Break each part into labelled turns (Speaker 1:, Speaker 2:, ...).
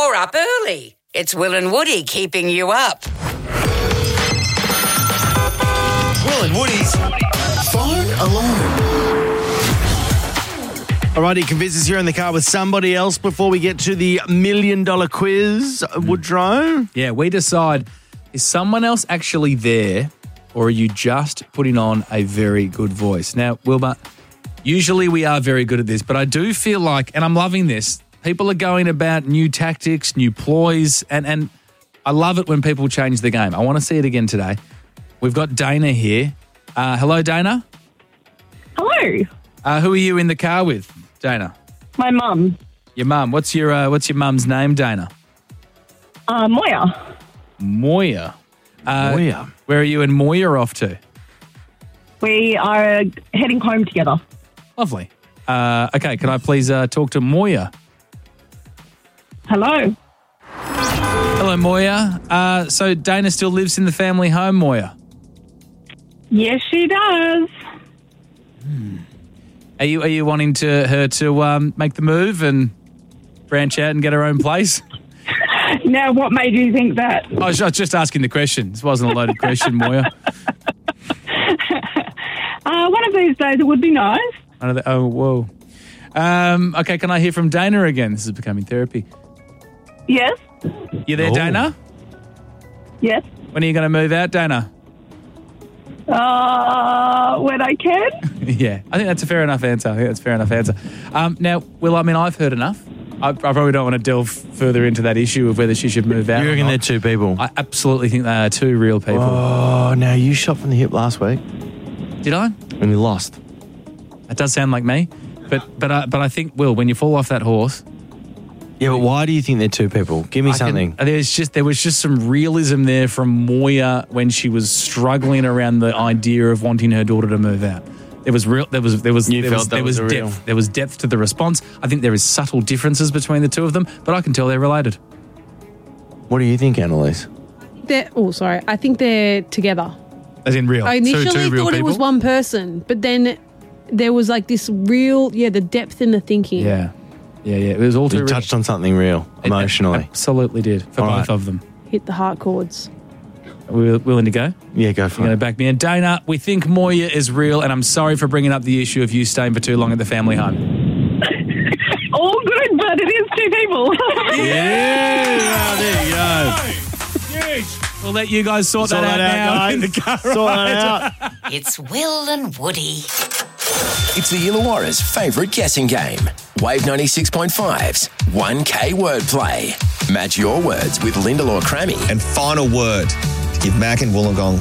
Speaker 1: You're up early. It's Will and Woody keeping you up.
Speaker 2: Will and Woody's Phone Alarm.
Speaker 3: Alrighty, convince us here in the car with somebody else before we get to the $1 million quiz. Woodrow?
Speaker 4: Yeah, we decide, is someone else actually there or are you just putting on a very good voice? Now, Wilbur, usually we are very good at this, but I do feel like, and I'm loving this, people are going about new tactics, new ploys, and I love it when people change the game. I want to see it again today. We've got Dana here. Hello, Dana.
Speaker 5: Hello.
Speaker 4: Who are you in the car with, Dana?
Speaker 5: My mum.
Speaker 4: Your mum. What's your mum's name, Dana?
Speaker 5: Moya.
Speaker 4: Moya.
Speaker 3: Moya.
Speaker 4: Where are you and Moya off to?
Speaker 5: We are heading home together.
Speaker 4: Lovely. Okay, can I please talk to Moya?
Speaker 5: Hello.
Speaker 4: Hello, Moya. So Dana still lives in the family home, Moya?
Speaker 5: Yes, she does.
Speaker 4: Are you wanting her to make the move and branch out and get her own place?
Speaker 5: Now, what made you think that?
Speaker 4: I was just asking the question. This wasn't a loaded question, Moya.
Speaker 5: One of these days it would be nice.
Speaker 4: Oh, whoa. Okay, can I hear from Dana again? This is becoming therapy.
Speaker 5: Yes.
Speaker 4: You there, Dana?
Speaker 5: Yes.
Speaker 4: When are you going to move out, Dana?
Speaker 5: When I can.
Speaker 4: Yeah, I think that's a fair enough answer. Now, Will, I mean, I've heard enough. I probably don't want to delve further into that issue of whether she should move out.
Speaker 3: You reckon they're two people?
Speaker 4: I absolutely think they are two real people.
Speaker 3: Oh, now you shot from the hip last week.
Speaker 4: Did I?
Speaker 3: And you lost.
Speaker 4: That does sound like me. But I think, Will, when you fall off that horse...
Speaker 3: Yeah, but why do you think they're two people? Give me something.
Speaker 4: There was just some realism there from Moya when she was struggling around the idea of wanting her daughter to move out. There was depth. There was depth to the response. I think there is subtle differences between the two of them, but I can tell they're related.
Speaker 3: What do you think, Annalise?
Speaker 6: I think they're together.
Speaker 4: As in real.
Speaker 6: I initially
Speaker 4: two real
Speaker 6: thought it was
Speaker 4: people?
Speaker 6: one person, but then there was like this real, the depth in the thinking.
Speaker 4: Yeah. It was all too
Speaker 3: You
Speaker 4: real.
Speaker 3: touched on something real, emotionally.
Speaker 4: It absolutely did, for both of them.
Speaker 6: Hit the heart chords.
Speaker 4: Are we willing to go?
Speaker 3: Yeah, go for
Speaker 4: You're
Speaker 3: it.
Speaker 4: going to back me in. Dana, we think Moya is real, and I'm sorry for bringing up the issue of you staying for too long at the family home.
Speaker 5: All good, but it is two people.
Speaker 4: Yeah, there you go. We'll let you guys sort that out now
Speaker 3: guys.
Speaker 4: in the car.
Speaker 3: Sort that out.
Speaker 1: It's Will and Woody.
Speaker 2: It's the Illawarra's favourite guessing game. Wave 96.5's 1K Wordplay. Match your words with Lyndall or Crammy.
Speaker 7: And final word to give Mac and Wollongong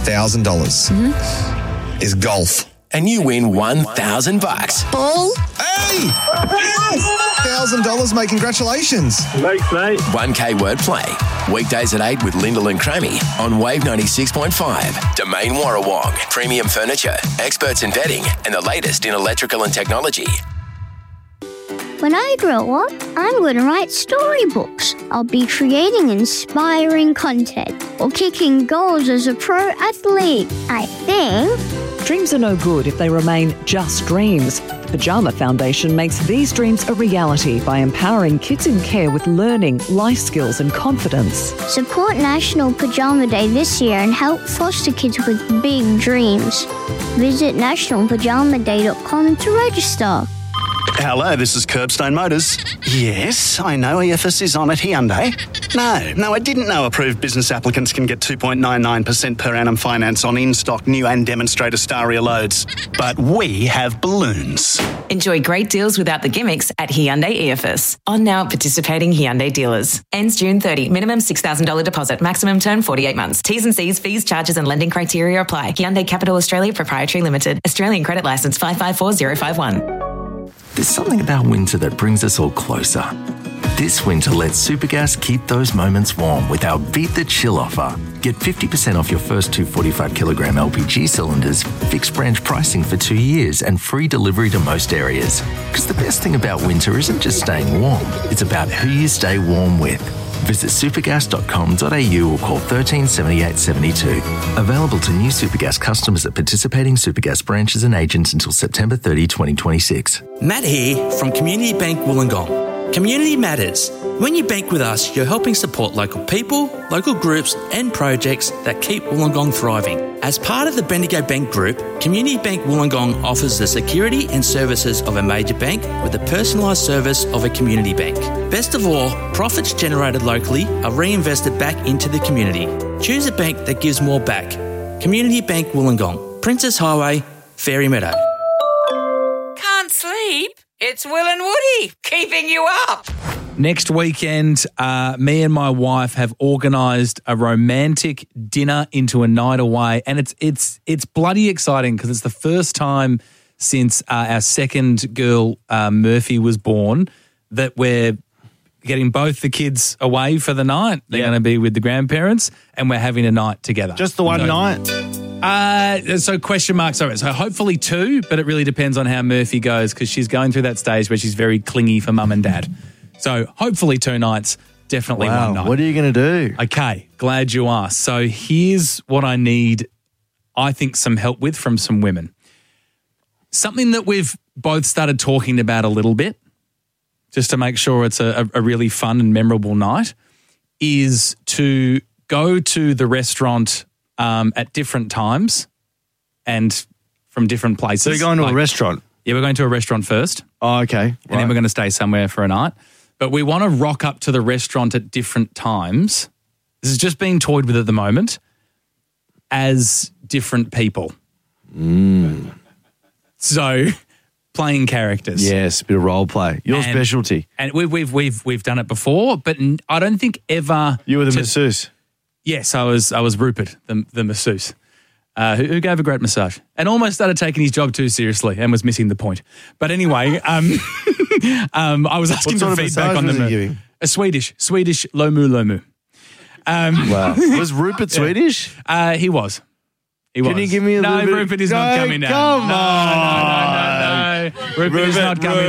Speaker 7: $1,000 is golf.
Speaker 2: And you win $1,000.
Speaker 7: Ball? Hey! $1,000, mate. Congratulations.
Speaker 5: Thanks, mate.
Speaker 2: 1K Wordplay. Weekdays at 8 with Lyndall and Crammy on Wave 96.5. Domain Warrawong. Premium furniture, experts in bedding, and the latest in electrical and technology.
Speaker 8: When I grow up, I'm going to write storybooks. I'll be creating inspiring content or kicking goals as a pro athlete. I think.
Speaker 9: Dreams are no good if they remain just dreams. The Pyjama Foundation makes these dreams a reality by empowering kids in care with learning, life skills and confidence.
Speaker 8: Support National Pajama Day this year and help foster kids with big dreams. Visit nationalpajamaday.com to register.
Speaker 10: Hello, this is Curbstone Motors. Yes, I know EFS is on at Hyundai. No, I didn't know approved business applicants can get 2.99% per annum finance on in-stock new and demonstrator Staria loads. But we have balloons.
Speaker 11: Enjoy great deals without the gimmicks at Hyundai EFS. On now at participating Hyundai dealers. Ends June 30. Minimum $6,000 deposit. Maximum term 48 months. T's and C's, fees, charges and lending criteria apply. Hyundai Capital Australia Proprietary Limited. Australian Credit Licence 554051.
Speaker 12: There's something about winter that brings us all closer. This winter, let Supergas keep those moments warm with our Beat the Chill offer. Get 50% off your first 245 kilogram LPG cylinders, fixed branch pricing for 2 years, and free delivery to most areas. Because the best thing about winter isn't just staying warm, it's about who you stay warm with. Visit supergas.com.au or call 13 78 72. Available to new Supergas customers at participating Supergas branches and agents until September 30, 2026.
Speaker 13: Matt here from Community Bank Wollongong. Community matters. When you bank with us, you're helping support local people, local groups and projects that keep Wollongong thriving. As part of the Bendigo Bank Group, Community Bank Wollongong offers the security and services of a major bank with the personalised service of a community bank. Best of all, profits generated locally are reinvested back into the community. Choose a bank that gives more back. Community Bank Wollongong, Princess Highway, Fairy Meadow.
Speaker 1: Can't sleep? It's Will and Woody keeping you up.
Speaker 4: Next weekend, me and my wife have organised a romantic dinner into a night away, and it's bloody exciting because it's the first time since our second girl, Murphy, was born that we're getting both the kids away for the night. They're going to be with the grandparents, and we're having a night together.
Speaker 3: Just the one night?
Speaker 4: So question mark, sorry. So hopefully 2, but it really depends on how Murphy goes because she's going through that stage where she's very clingy for mum and dad. So hopefully 2 nights, definitely one night.
Speaker 3: What are you going to do?
Speaker 4: Okay, glad you asked. So here's what I need, I think, some help with from some women. Something that we've both started talking about a little bit, just to make sure it's a really fun and memorable night, is to go to the restaurant at different times and from different places.
Speaker 3: So you're going to a restaurant?
Speaker 4: Yeah, we're going to a restaurant first.
Speaker 3: Oh, okay.
Speaker 4: And then we're going to stay somewhere for a night. But we want to rock up to the restaurant at different times. This is just being toyed with at the moment as different people. So playing characters.
Speaker 3: Yes, a bit of role play. Your specialty.
Speaker 4: And we've done it before, but I don't think ever.
Speaker 3: You were the masseuse.
Speaker 4: Yes, I was Rupert, the masseuse, who gave a great massage and almost started taking his job too seriously and was missing the point. But anyway, I was asking for feedback on the a Swedish lomu.
Speaker 3: Wow. Was Rupert Swedish?
Speaker 4: He was.
Speaker 3: Can you give me a little bit?
Speaker 4: No, Rupert is not coming now.
Speaker 3: Come
Speaker 4: on. No. Rupert is not coming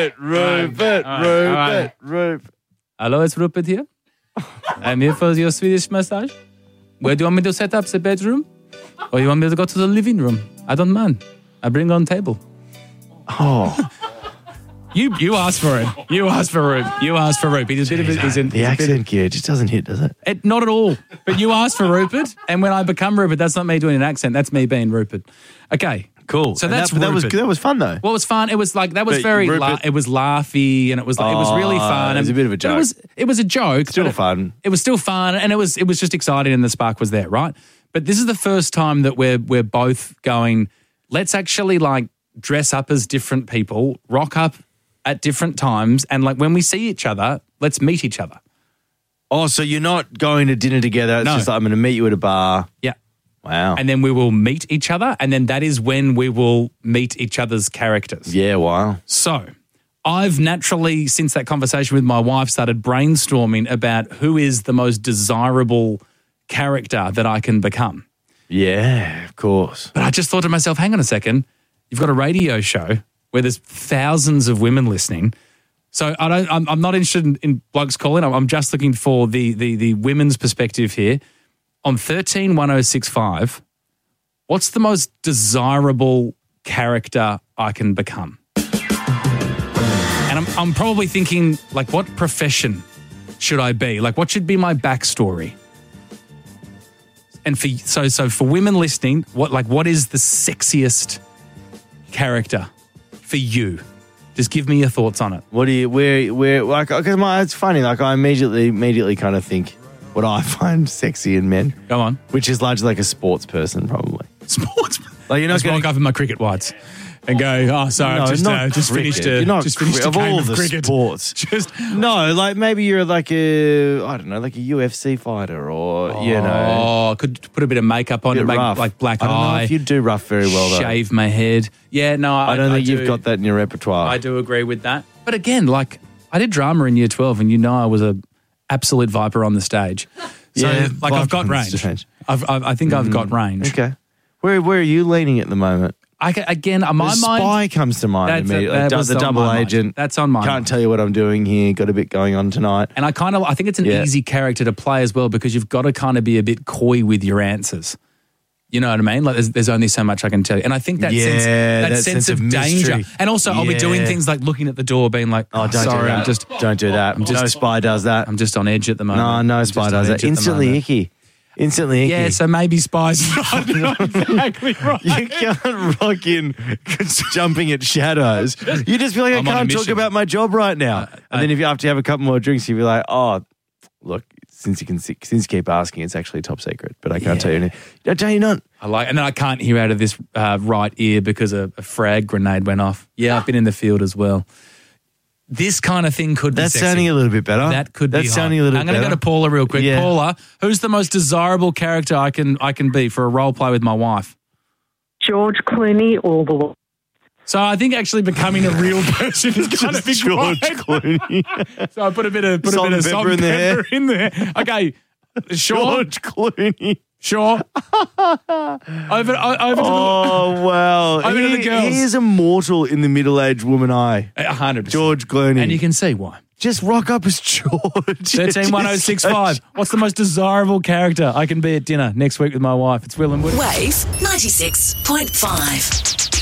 Speaker 4: now.
Speaker 3: Rupert.
Speaker 4: Hello, it's Rupert here. I'm here for your Swedish massage. Where do you want me to set up the bedroom? Or you want me to go to the living room? I don't mind. I bring on table.
Speaker 3: Oh.
Speaker 4: You asked for it. You asked for Rupe.
Speaker 3: The accent gear just doesn't hit, does it?
Speaker 4: Not at all. But you asked for Rupert, and when I become Rupert, that's not me doing an accent. That's me being Rupert. Okay.
Speaker 3: Cool.
Speaker 4: So
Speaker 3: and
Speaker 4: that
Speaker 3: was fun though.
Speaker 4: Well, it was fun. It was like that was very it was laughy and it was really fun.
Speaker 3: It was a bit of a joke.
Speaker 4: It was a joke.
Speaker 3: Still fun.
Speaker 4: It was still fun, and it was just exciting, and the spark was there, right? But this is the first time that we're both going. Let's actually like dress up as different people, rock up at different times, and like when we see each other, let's meet each other.
Speaker 3: Oh, so you're not going to dinner together? It's just like I'm going to meet you at a bar.
Speaker 4: Yeah.
Speaker 3: Wow.
Speaker 4: And then we will meet each other, and then that is when we will meet each other's characters.
Speaker 3: Yeah, wow.
Speaker 4: So I've naturally, since that conversation with my wife, started brainstorming about who is the most desirable character that I can become.
Speaker 3: Yeah, of course.
Speaker 4: But I just thought to myself, hang on a second, you've got a radio show where there's thousands of women listening. So I'm not interested in blokes calling. I'm just looking for the women's perspective here. On 131065, what's the most desirable character I can become? And I'm probably thinking, like, what profession should I be? Like, what should be my backstory? And for women listening, what is the sexiest character for you? Just give me your thoughts on it.
Speaker 3: It's funny. Like, I immediately kind of think what I find sexy in men.
Speaker 4: Go on.
Speaker 3: Which is largely like a sports person, probably.
Speaker 4: Sports?
Speaker 3: Like, you're not
Speaker 4: going to go for my cricket whites and go, oh, sorry,
Speaker 3: no,
Speaker 4: just finished a game of cricket.
Speaker 3: Sports. No, like maybe you're like a UFC fighter or,
Speaker 4: Oh, could put a bit of makeup on to make like black eye.
Speaker 3: I don't know if you do rough very well, though.
Speaker 4: Shave my head. Yeah, no,
Speaker 3: I don't think you've got that in your repertoire.
Speaker 4: I do agree with that. But again, like, I did drama in year 12 and I was a absolute viper on the stage. So, I've got range. I think I've got range.
Speaker 3: Okay. Where are you leaning at the moment?
Speaker 4: My mind.
Speaker 3: Spy comes to mind immediately. The double agent.
Speaker 4: That's on my mind.
Speaker 3: Can't tell you what I'm doing here. Got a bit going on tonight.
Speaker 4: And I think it's an easy character to play as well because you've got to kind of be a bit coy with your answers. You know what I mean? Like there's only so much I can tell you. And I think that sense of danger.
Speaker 3: mystery.
Speaker 4: And also I'll be doing things like looking at the door, being like,
Speaker 3: Oh, don't
Speaker 4: sorry,
Speaker 3: do that. Don't do that. No spy does that.
Speaker 4: I'm just on edge at the moment.
Speaker 3: No spy does that. Instantly icky.
Speaker 4: Yeah, so maybe spies right. Not exactly right.
Speaker 3: You can't rock in jumping at shadows. You just be like, I
Speaker 4: I'm on a
Speaker 3: can't talk
Speaker 4: mission.
Speaker 3: about my job right now. And then if you have to have a couple more drinks, you'll be like, oh, look, since you keep asking, it's actually top secret, but I can't tell you anything. I'll tell you not.
Speaker 4: And then I can't hear out of this right ear because a frag grenade went off. Yeah, I've been in the field as well. This kind of thing could be
Speaker 3: That's
Speaker 4: sexy.
Speaker 3: sounding a little bit better.
Speaker 4: That could be
Speaker 3: That's
Speaker 4: hot.
Speaker 3: sounding a little
Speaker 4: I'm
Speaker 3: bit
Speaker 4: going to
Speaker 3: better.
Speaker 4: go to Paula real quick.
Speaker 3: Yeah.
Speaker 4: Paula, who's the most desirable character I can be for a role play with my wife?
Speaker 5: George Clooney all the way.
Speaker 4: So I think actually becoming a real person is kind of
Speaker 3: George
Speaker 4: Clooney. So I put a bit of salt and pepper in there. Okay, sure.
Speaker 3: George Clooney.
Speaker 4: Sure. Over to
Speaker 3: wow.
Speaker 4: Over to the girls.
Speaker 3: He is immortal in the middle-aged woman eye.
Speaker 4: 100%.
Speaker 3: George Clooney.
Speaker 4: And you can see why.
Speaker 3: Just rock up as George.
Speaker 4: 131065. What's the most desirable character I can be at dinner next week with my wife? It's Will and Woody.
Speaker 14: Wave 96.5.